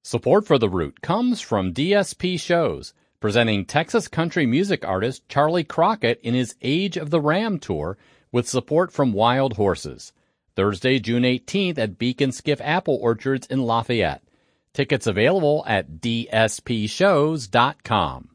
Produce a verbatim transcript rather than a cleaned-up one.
Support for The Root comes from D S P Shows, presenting Texas country music artist Charlie Crockett in his Age of the Ram tour with support from Wild Horses. Thursday, June eighteenth at Beacon Skiff Apple Orchards in Lafayette. Tickets available at d s p shows dot com.